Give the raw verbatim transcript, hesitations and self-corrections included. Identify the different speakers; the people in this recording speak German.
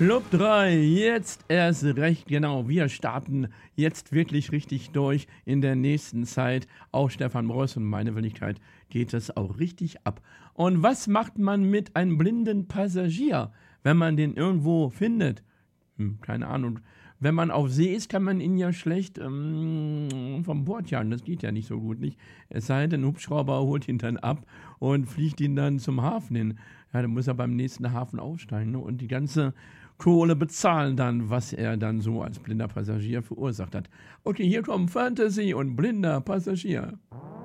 Speaker 1: Club drei, jetzt erst recht genau. Wir starten jetzt wirklich richtig durch in der nächsten Zeit. Auch Stefan Breuß und meine Wenigkeit geht es auch richtig ab. Und was macht man mit einem blinden Passagier, wenn man den irgendwo findet? Hm, keine Ahnung. Wenn man auf See ist, kann man ihn ja schlecht ähm, vom Bord jagen. Das geht ja nicht so gut, nicht? Es sei denn, ein Hubschrauber holt ihn dann ab und fliegt ihn dann zum Hafen hin. Ja, dann muss er beim nächsten Hafen aussteigen, ne? Und die ganze Kohle bezahlen dann, was er dann so als blinder Passagier verursacht hat. Okay, hier kommt Fantasy und blinder Passagier.